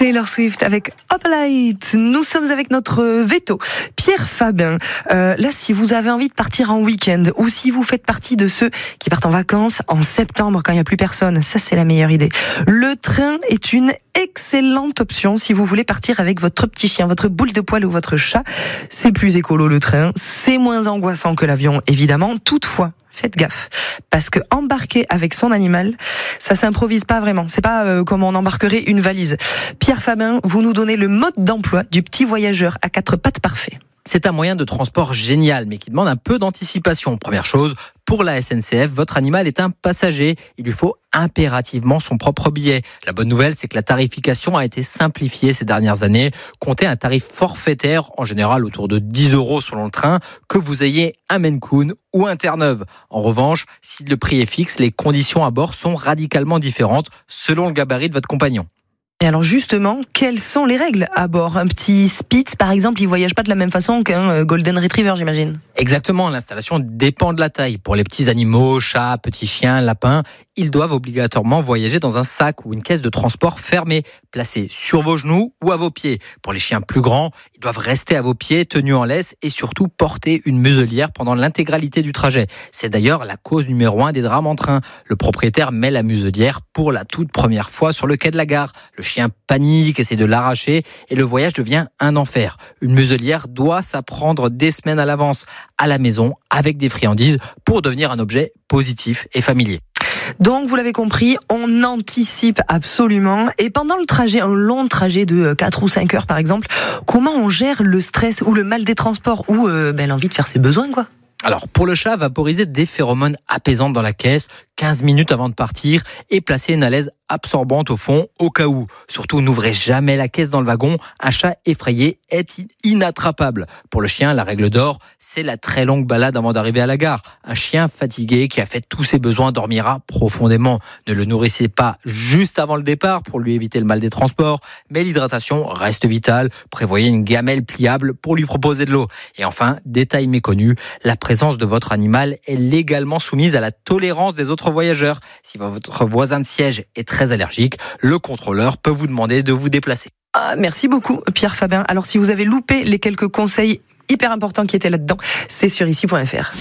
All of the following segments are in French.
Taylor Swift avec Opalite. Nous sommes avec notre veto, Pierre Fabin. Là, si vous avez envie de partir en week-end ou si vous faites partie de ceux qui partent en vacances en septembre quand il n'y a plus personne, ça c'est la meilleure idée. Le train est une excellente option si vous voulez partir avec votre petit chien, votre boule de poil ou votre chat. C'est plus écolo le train, c'est moins angoissant que l'avion évidemment. Toutefois, faites gaffe, parce que embarquer avec son animal, ça s'improvise pas vraiment. C'est pas comme on embarquerait une valise. Pierre Fabin, vous nous donnez le mode d'emploi du petit voyageur à 4 pattes parfait. C'est un moyen de transport génial, mais qui demande un peu d'anticipation. Première chose, pour la SNCF, votre animal est un passager. Il lui faut impérativement son propre billet. La bonne nouvelle, c'est que la tarification a été simplifiée ces dernières années. Comptez un tarif forfaitaire, en général autour de 10 € selon le train, que vous ayez un Maine Coon ou un Terre-Neuve. En revanche, si le prix est fixe, les conditions à bord sont radicalement différentes selon le gabarit de votre compagnon. Et alors justement, quelles sont les règles à bord ? Un petit Spitz, par exemple, il voyage pas de la même façon qu'un Golden Retriever, j'imagine. Exactement, l'installation dépend de la taille. Pour les petits animaux, chats, petits chiens, lapins, ils doivent obligatoirement voyager dans un sac ou une caisse de transport fermée, placée sur vos genoux ou à vos pieds. Pour les chiens plus grands, ils doivent rester à vos pieds, tenus en laisse et surtout porter une muselière pendant l'intégralité du trajet. C'est d'ailleurs la cause numéro 1 des drames en train. Le propriétaire met la muselière pour la toute première fois sur le quai de la gare. Le chien panique, essaie de l'arracher et le voyage devient un enfer. Une muselière doit s'apprendre des semaines à l'avance à la maison avec des friandises pour devenir un objet positif et familier. Donc, vous l'avez compris, on anticipe absolument. Et pendant le trajet, un long trajet de 4 ou 5 heures par exemple, comment on gère le stress ou le mal des transports ou l'envie de faire ses besoins, quoi ? Alors, pour le chat, vaporiser des phéromones apaisantes dans la caisse 15 minutes avant de partir et placer une alaise absorbante au fond au cas où. Surtout, n'ouvrez jamais la caisse dans le wagon. Un chat effrayé est inattrapable. Pour le chien, la règle d'or, c'est la très longue balade avant d'arriver à la gare. Un chien fatigué qui a fait tous ses besoins dormira profondément. Ne le nourrissez pas juste avant le départ pour lui éviter le mal des transports, mais l'hydratation reste vitale. Prévoyez une gamelle pliable pour lui proposer de l'eau. Et enfin, détail méconnu, la présence de votre animal est légalement soumise à la tolérance des autres voyageurs. Si votre voisin de siège est très allergique, le contrôleur peut vous demander de vous déplacer. Merci beaucoup Pierre Fabin. Alors si vous avez loupé les quelques conseils hyper importants qui étaient là-dedans, c'est sur ici.fr.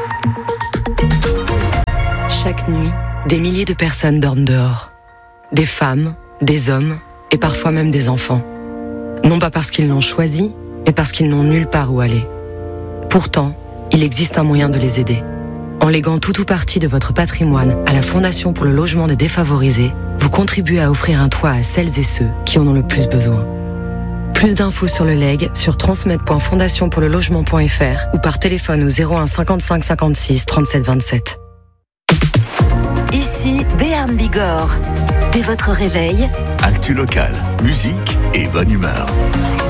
Chaque nuit, des milliers de personnes dorment dehors. Des femmes, des hommes et parfois même des enfants. Non pas parce qu'ils l'ont choisi, mais parce qu'ils n'ont nulle part où aller. Pourtant, il existe un moyen de les aider. En léguant tout ou partie de votre patrimoine à la Fondation pour le logement des défavorisés, vous contribuez à offrir un toit à celles et ceux qui en ont le plus besoin. Plus d'infos sur le legs sur transmet.fondationpourlelogement.fr ou par téléphone au 01 55 56 37 27. Ici Béarn Bigorre. Dès votre réveil, actu local, musique et bonne humeur.